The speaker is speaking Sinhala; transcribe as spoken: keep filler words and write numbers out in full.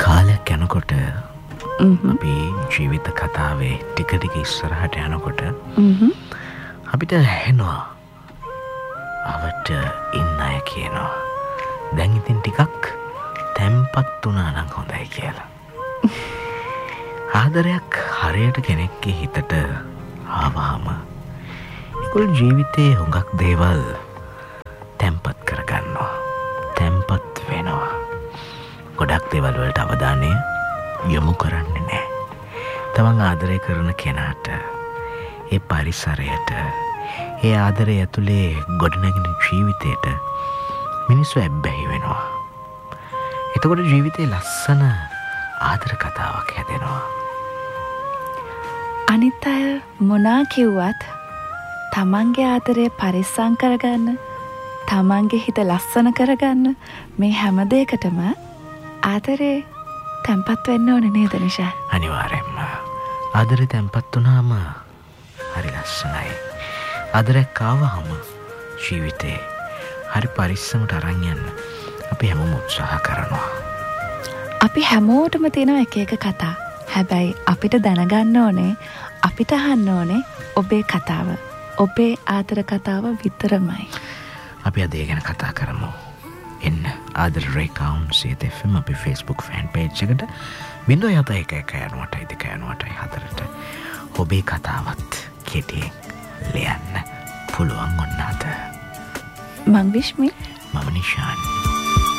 කාලයක් යනකොට අපි ජීවිත කතාවේ ටික ටික ඉස්සරහට යනකොට අපිට ඇහෙනවා අවට ඉන්න අය කියනවා දැන් ඉතින් ටිකක් තැම්පත් වුණා නම් හොඳයි කියලා. ආදරයක් හරියට කෙනෙක්ගේ හිතට ආවහම ඒගොල්ලෝ ජීවිතේ හුඟක් දේවල් තැම්පත් කරගන්නවා. තැම්පත් වෙනවා. ගොඩක් දේවල් වලට අවධානය යොමු කරන්නේ නැහැ. තමන් ආදරය කරන කෙනාට, ඒ පරිසරයට, ඒ ආදරය ඇතුලේ ගොඩනැගෙන ජීවිතයට මිනිස්සු ඇබ්බැහි වෙනවා. එතකොට ජීවිතේ ලස්සන ආදර කතාවක් හැදෙනවා. අනිත් අය මොනා කිව්වත් තමන්ගේ ආදරය පරිස්සම් කරගන්න, තමන්ගේ හිත ලස්සන කරගන්න මේ හැම දෙයකටම ආදරේ තැම්පත් වෙන්න ඕනේ නේද නිෂාන්? අනිවාර්යෙන්ම. ආදරේ තැම්පත් වුණාම හරි ලස්සනයි. ආදරයක් ආවහම ජීවිතේ හරි පරිස්සමට අරන් යන්න අපි හැමෝම උත්සාහ කරනවා. අපි හැමෝටම තියෙන එක එක කතා. හැබැයි අපිට දැනගන්න ඕනේ, අපිට අහන්න ඕනේ ඔබේ කතාව. ඔබේ ආදර කතාව විතරමයි. අපි අද ඒ ගැන කතා කරමු. එන්න ආදර රේඛාම් සීත එෆ් එම් අපේ Facebook fan page එකට වින්දෝ යත එක එක යනවටයි දෙක යනවටයි හතරට ඔබේ කතාවත් කෙටියෙන් ලියන්න පුළුවන් වුණාද? මං විශ්මි. මම නිෂාන්.